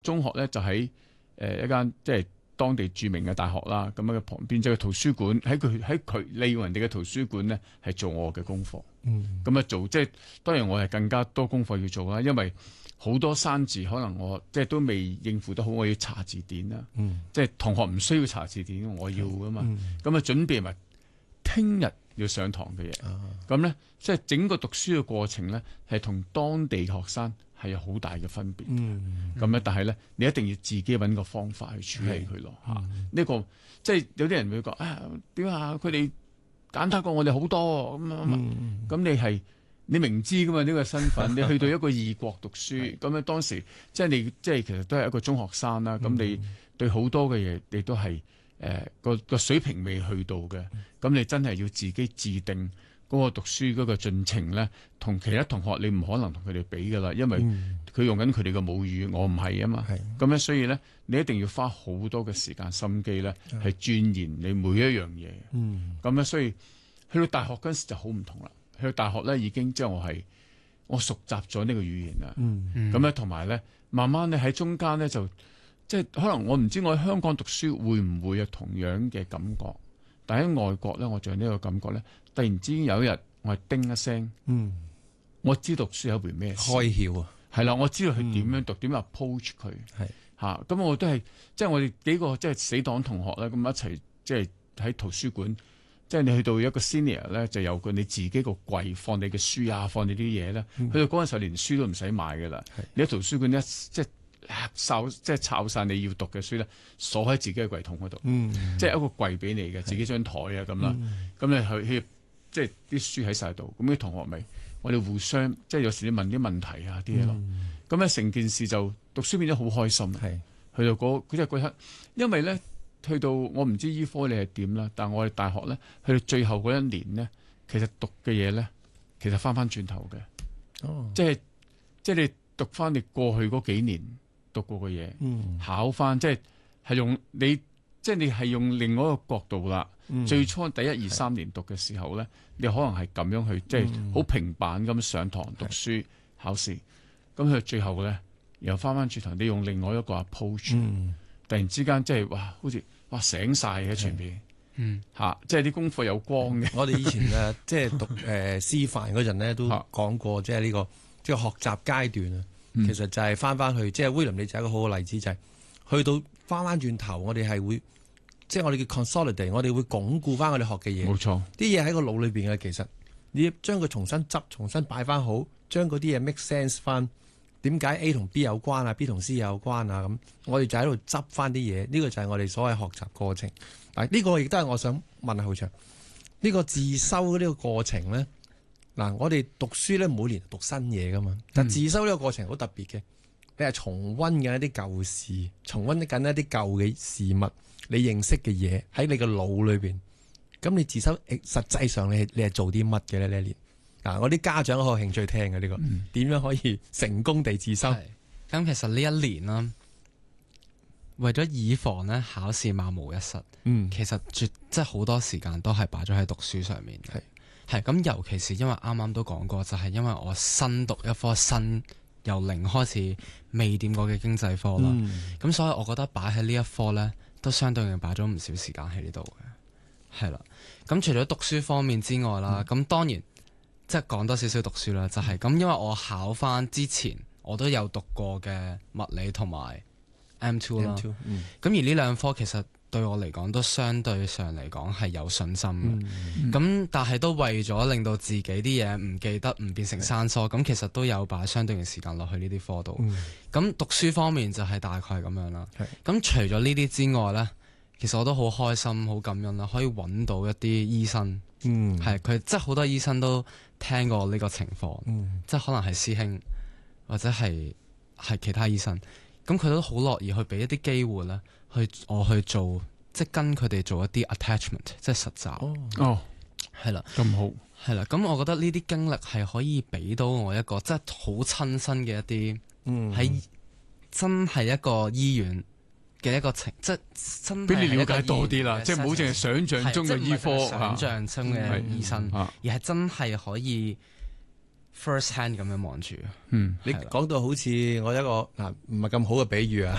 中學咧就喺一間即係當地著名嘅大學啦，咁嘅旁邊就係圖書館，喺佢利用人哋嘅圖書館咧係做我嘅功課。咁啊做即係當然我係更加多功課要做啦，因為好多生字可能我即係都未應付得好，我要查字典啦。即係同學唔需要查字典，我要噶嘛。咁啊準備埋聽日要上堂嘅嘢。咁咧即係整個讀書嘅過程咧係同當地學生係有好大嘅分別嘅。咁咧但係咧你一定要自己揾個方法去處理佢咯嚇。呢個即係有啲人會講點啊佢哋簡單過我哋好多咁你明知噶嘛呢個身份，你去到一個異國讀書，咁咧當時即係你即係其實都係一個中學生啦。咁你對好多嘅嘢你都係個水平未去到嘅，咁你真係要自己自定嗰個讀書嗰個進程咧，同其他同學你唔可能同佢哋比噶啦，因為佢用緊佢哋嘅母語，我唔係啊嘛。咁咧所以咧你一定要花好多嘅時間心機咧，係鑽研你每一樣嘢。咁咧所以去到大學嗰陣時就好唔同啦。去到大學咧已經即係我熟習咗呢個語言啦。咁咧同埋咧慢慢咧喺中間咧就即係可能我唔知我喺香港讀書會唔會有同樣嘅感覺，但喺外國咧我仲有呢個感覺咧。突然之間有一日我係叮一聲，我知讀書係一回咩事， 開竅啊， 係啦，我知道佢點樣讀，點樣 approach 佢，嚇咁我都係即係我哋幾個即係死黨同學咧，咁一齊即係喺圖書館。即係你去到一個 senior 咧，就有個你自己個櫃放你嘅書啊，放你啲嘢咧。去到嗰陣時候，連書都唔使買㗎啦。你喺圖書館一即係抄晒你要讀嘅書咧，鎖喺自己嘅櫃桶嗰度。即係一個櫃俾你嘅，自己張台啊咁啦。咁你去即係啲書喺晒度。咁啲同學咪我哋互相即係有時你問啲問題啊啲嘢咯。咁咧成件事就讀書變咗好開心。去到嗰即係嗰刻，因為咧。去到我唔知醫科你係點啦，但係我哋大學咧，去到最後嗰一年咧，其實讀嘅嘢咧，其實翻轉頭嘅。即係你讀翻你過去嗰幾年讀過嘅嘢，考翻即係用你即係你係用另外一個角度啦。最初第1、2、3年讀嘅時候咧，你可能係咁樣去即係好平板咁上堂讀書考試，咁去到最後咧，又翻轉頭，你用另外一個 approach。突然之間即係哇，好似醒晒喺前邊，即係啲功課有光嘅。 我哋以前即係讀師範嗰陣咧，都講過即係呢個即係學習階段啊。其實就係翻去，即係William你就係一個好好例子，就係去到翻轉頭，我哋係會即係我哋叫 consolidate，我哋會鞏固翻我哋學嘅嘢。 冇錯， 啲嘢喺個腦裏邊嘅，其實你將佢重新執、重新擺翻好，將嗰啲嘢 make sense 翻。點解 A 同 B 有關啊 ？B 同 C 有關啊？咁我哋就喺度執翻啲嘢，呢個就係我哋所謂學習過程。嗱，呢個亦都係我想問下浩翔，呢個自修呢個過程咧，嗱，我哋讀書咧每年讀新嘢噶嘛，但自修呢個過程好特別嘅，你係重溫緊一啲舊事，重溫緊一啲舊嘅事物，你認識嘅嘢喺你個腦裏邊。咁你自修實際上你係做啲乜嘅咧？呢一年？我啲家長好有興趣聽嘅呢個，點樣可以成功地自修？ 咁其實呢一年啦，為咗以防咧考試萬無一失，其實即係好多時間都係擺咗喺讀書上面。係咁，尤其是因為啱啱都講過，就係因為我新讀一科新由零開始未掂過嘅經濟科啦。咁所以我覺得擺喺呢一科咧，都相對應擺咗唔少時間喺呢度嘅。係啦，咁除咗讀書方面之外啦，咁當然。即係講多少少讀書啦，就係咁，因為我考翻之前，我都有讀過嘅物理同埋 M2 啦。咁而呢兩科其實對我嚟講都相對上嚟講係有信心嘅。咁但係都為咗令到自己啲嘢唔記得，唔變成生疏，咁其實都有擺相對嘅時間落去呢啲科度。咁讀書方面就係大概咁樣啦。咁除咗呢啲之外呢，其實我都好開心、好感恩啦，可以揾到一啲醫生。係佢即係好多醫生都聽過呢個情況，即係可能係師兄或者係其他醫生，咁佢都好樂意去俾一啲機會咧，我去做，即係跟佢哋做一啲 attachment， 即係實習。係啦， 咁好。 係啦，咁我覺得呢啲經歷係可以俾到我一個即係好親身嘅一啲，喺真係一個醫院嘅一個情，即係真係俾你了解多啲啦， 即係唔好淨係想像中嘅醫科， 想像中嘅醫生，而係真係可以 first hand 咁樣望住。 你講到好似我一個唔係咁好嘅比喻啊，